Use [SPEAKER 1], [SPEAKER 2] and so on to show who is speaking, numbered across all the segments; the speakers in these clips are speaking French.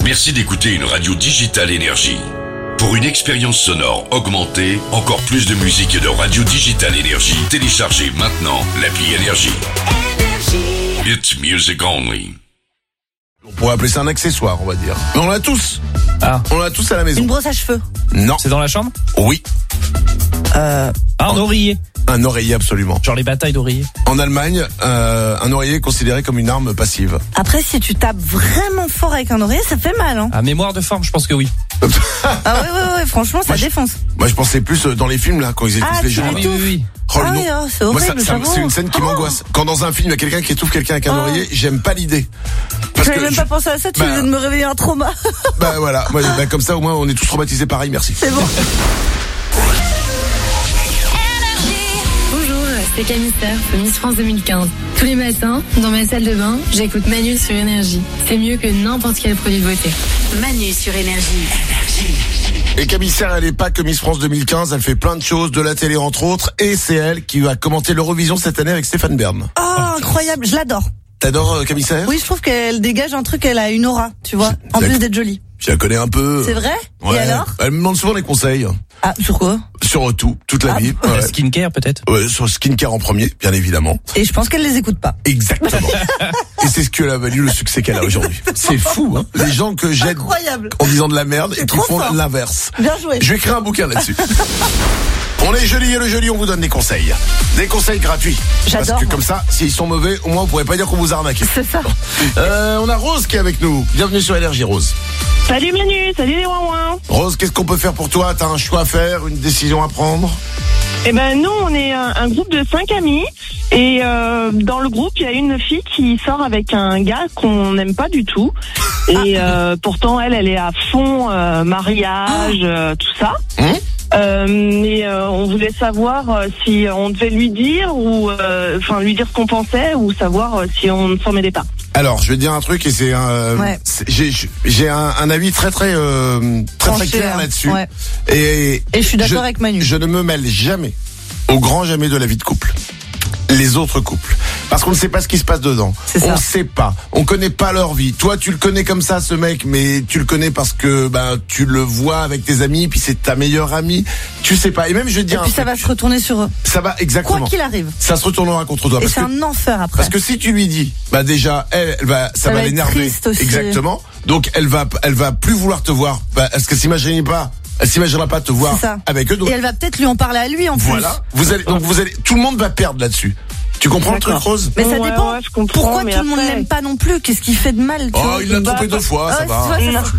[SPEAKER 1] Merci d'écouter une radio digitale Énergie. Pour une expérience sonore augmentée, encore plus de musique et de radio digitale Énergie, téléchargez maintenant l'appli Énergie. It's music only.
[SPEAKER 2] On pourrait appeler ça un accessoire, on va dire. Mais on l'a tous. On l'a tous à la maison.
[SPEAKER 3] Une brosse à cheveux.
[SPEAKER 2] Non.
[SPEAKER 4] C'est dans la chambre?
[SPEAKER 2] Oui.
[SPEAKER 4] Un oreiller.
[SPEAKER 2] Un oreiller, absolument.
[SPEAKER 4] Genre les batailles d'oreillers.
[SPEAKER 2] En Allemagne, un oreiller est considéré comme une arme passive.
[SPEAKER 3] Après, si tu tapes vraiment fort avec un oreiller, ça fait mal, hein.
[SPEAKER 4] À mémoire de forme, je pense que oui.
[SPEAKER 3] Ah ouais, franchement, ça défonce.
[SPEAKER 2] Moi, je pensais plus dans les films, là, quand ils étouffent les gens.
[SPEAKER 4] Oui.
[SPEAKER 2] Oh, le nom.
[SPEAKER 3] c'est horrible,
[SPEAKER 2] c'est une scène qui m'angoisse. Quand dans un film, il y a quelqu'un qui étouffe quelqu'un avec un oreiller, j'aime pas l'idée.
[SPEAKER 3] Je n'avais même pas pensé à ça, tu viens de me réveiller un trauma.
[SPEAKER 2] Bah voilà, comme ça au moins on est tous traumatisés pareil, merci.
[SPEAKER 3] C'est bon.
[SPEAKER 5] Bonjour, c'est Camille Serre, Miss France 2015. Tous les matins, dans ma salle de bain, j'écoute Manu sur Énergie. C'est mieux que n'importe quel produit de beauté.
[SPEAKER 6] Manu sur Énergie.
[SPEAKER 2] Et Camille Serre, elle est pas que Miss France 2015, elle fait plein de choses, de la télé entre autres, et c'est elle qui va commenter l'Eurovision cette année avec Stéphane Bern.
[SPEAKER 3] Oh, incroyable, je l'adore.
[SPEAKER 2] T'adores Camille Serre?
[SPEAKER 3] Oui, je trouve qu'elle dégage un truc, elle a une aura, tu vois, en plus d'être jolie.
[SPEAKER 2] Je la connais un peu.
[SPEAKER 3] C'est vrai?
[SPEAKER 2] Ouais.
[SPEAKER 3] Et alors?
[SPEAKER 2] Elle me demande souvent des conseils.
[SPEAKER 3] Ah, sur quoi?
[SPEAKER 2] Sur tout, toute la vie.
[SPEAKER 4] La skincare peut-être?
[SPEAKER 2] Ouais, sur skincare en premier, bien évidemment.
[SPEAKER 3] Et je pense qu'elle les écoute pas.
[SPEAKER 2] Exactement. Et c'est ce que a valu le succès qu'elle a aujourd'hui. C'est fou, hein. Les gens que j'aide en disant de la merde et qui font l'inverse.
[SPEAKER 3] Bien joué.
[SPEAKER 2] Je vais écrire un bouquin là-dessus. On est jeudi et le jeudi, on vous donne des conseils. Des conseils gratuits.
[SPEAKER 3] J'adore.
[SPEAKER 2] Parce que comme ça, s'ils sont mauvais, au moins on pourrait pas dire qu'on vous a arnaqué.
[SPEAKER 3] C'est ça.
[SPEAKER 2] On a Rose qui est avec nous. Bienvenue sur Énergie, Rose.
[SPEAKER 7] Salut Manu, salut les ouin-ouin.
[SPEAKER 2] Rose, qu'est-ce qu'on peut faire pour toi? T'as un choix à faire, une décision à prendre?
[SPEAKER 7] Eh ben nous, on est un groupe de 5 amis et dans le groupe, il y a une fille qui sort avec un gars qu'on n'aime pas du tout. Et pourtant, elle est à fond mariage, tout ça. Et on voulait savoir si on devait lui dire ou lui dire ce qu'on pensait ou savoir si on ne s'en mêlait pas.
[SPEAKER 2] Alors, je vais te dire un truc et c'est j'ai un avis très clair là-dessus.
[SPEAKER 3] Ouais.
[SPEAKER 2] Et
[SPEAKER 3] je suis d'accord avec Manu.
[SPEAKER 2] Je ne me mêle jamais, au grand jamais de la vie de couple. Les autres couples. Parce qu'on ne sait pas ce qui se passe dedans. On ne sait pas. On connaît pas leur vie. Toi, tu le connais comme ça, ce mec, mais tu le connais parce que, tu le vois avec tes amis, puis c'est ta meilleure amie. Tu sais pas. Et même, je vais te dire.
[SPEAKER 3] Et puis ça va se retourner sur eux.
[SPEAKER 2] Ça va, exactement.
[SPEAKER 3] Quoi qu'il arrive.
[SPEAKER 2] Ça se retournera contre toi.
[SPEAKER 3] Et c'est un enfer après.
[SPEAKER 2] Parce que si tu lui dis, déjà, ça va l'énerver. Exactement. Donc, elle va plus vouloir te voir. Est-ce qu'elle s'imaginera pas te voir avec eux. Donc,
[SPEAKER 3] et elle va peut-être lui en parler à lui en plus.
[SPEAKER 2] Voilà. Vous allez, tout le monde va perdre là-dessus. Tu comprends le truc, Rose?
[SPEAKER 3] Mais ça dépend.
[SPEAKER 7] Je comprends,
[SPEAKER 3] pourquoi tout le monde l'aime pas non plus? Qu'est-ce qui fait de mal?
[SPEAKER 2] Il l'a trompé 2 fois, ça va.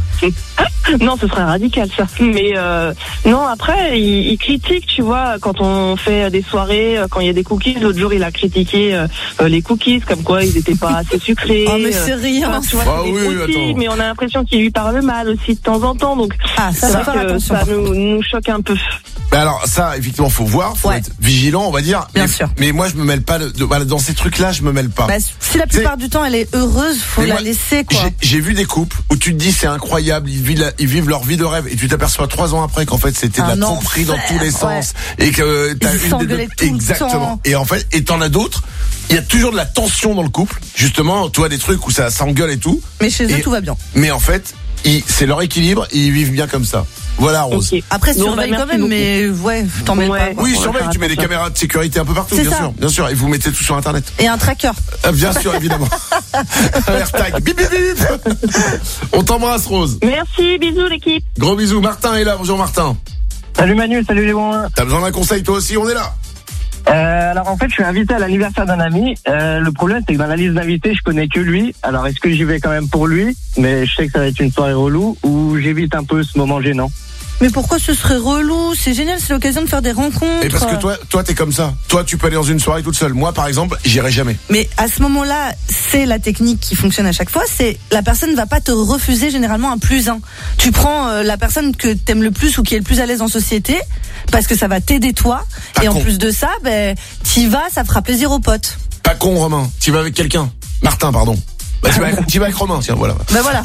[SPEAKER 7] Non, ce serait radical ça. Mais non, après, il critique, tu vois, quand on fait des soirées, quand il y a des cookies. L'autre jour, il a critiqué les cookies, comme quoi ils étaient pas assez sucrés.
[SPEAKER 3] Oh, mais c'est rien.
[SPEAKER 7] Tu vois, attends. Mais on a l'impression qu'il lui parle mal aussi de temps en temps. Donc,
[SPEAKER 3] ça
[SPEAKER 7] nous choque un peu.
[SPEAKER 2] Alors ça, effectivement, faut voir, faut être vigilant, on va dire.
[SPEAKER 3] Bien sûr.
[SPEAKER 2] Mais moi, je me mêle pas dans ces trucs-là, je me mêle pas.
[SPEAKER 3] Si la plupart du temps elle est heureuse, faut la laisser, quoi.
[SPEAKER 2] J'ai vu des couples où tu te dis c'est incroyable, ils vivent leur vie de rêve, et tu t'aperçois 3 ans après qu'en fait c'était de la tromperie dans tous les sens, et que t'as une des deux. Exactement. Et en fait, et t'en as d'autres. Il y a toujours de la tension dans le couple, justement. Tu vois, des trucs où ça s'engueule et tout.
[SPEAKER 3] Mais chez eux, tout va bien.
[SPEAKER 2] Mais en fait, c'est leur équilibre et ils vivent bien comme ça. Voilà, Rose.
[SPEAKER 7] Okay.
[SPEAKER 3] Après, surveille quand même, beaucoup. Mais t'en mets pas.
[SPEAKER 2] Oui, surveille, tu mets des caméras de sécurité un peu partout, bien sûr. Et vous mettez tout sur Internet.
[SPEAKER 3] Et un tracker.
[SPEAKER 2] Bien sûr, évidemment. Un AirTag. Bip, bip, bip. On t'embrasse, Rose.
[SPEAKER 7] Merci, bisous l'équipe.
[SPEAKER 2] Gros bisous. Martin est là. Bonjour, Martin.
[SPEAKER 8] Salut Manu, salut les bons.
[SPEAKER 2] T'as besoin d'un conseil, toi aussi, on est là.
[SPEAKER 8] Alors en fait, je suis invité à l'anniversaire d'un ami. Le problème, c'est que dans la liste d'invités, je connais que lui. Alors est-ce que j'y vais quand même pour lui? Mais je sais que ça va être une soirée relou, ou j'évite un peu ce moment gênant.
[SPEAKER 3] Mais pourquoi ce serait relou? C'est génial, c'est l'occasion de faire des rencontres.
[SPEAKER 2] Et parce que toi, t'es comme ça. Toi, tu peux aller dans une soirée toute seule. Moi, par exemple, j'irai jamais.
[SPEAKER 3] Mais à ce moment-là, c'est la technique qui fonctionne à chaque fois. C'est la personne ne va pas te refuser généralement un +1. Tu prends la personne que t'aimes le plus ou qui est le plus à l'aise en société, parce que ça va t'aider toi.
[SPEAKER 2] Pas
[SPEAKER 3] et
[SPEAKER 2] con.
[SPEAKER 3] En plus de ça, t'y vas, ça fera plaisir aux potes.
[SPEAKER 2] Pas con, Romain. Tu vas avec quelqu'un. Martin, pardon. Tu vas avec Romain, tiens, voilà.
[SPEAKER 3] Voilà.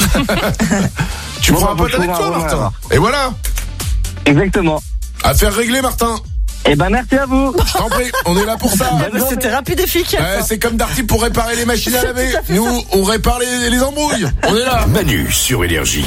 [SPEAKER 2] Tu prends un pote avec toi, Martin. Et voilà.
[SPEAKER 8] Exactement.
[SPEAKER 2] Affaire réglée, Martin.
[SPEAKER 8] Eh ben merci à vous.
[SPEAKER 2] Je t'en prie, on est là pour ça.
[SPEAKER 3] C'était rapide et efficace.
[SPEAKER 2] C'est comme Darty pour réparer les machines à laver. Nous, on répare les embrouilles. On est là.
[SPEAKER 1] Manu sur Énergie.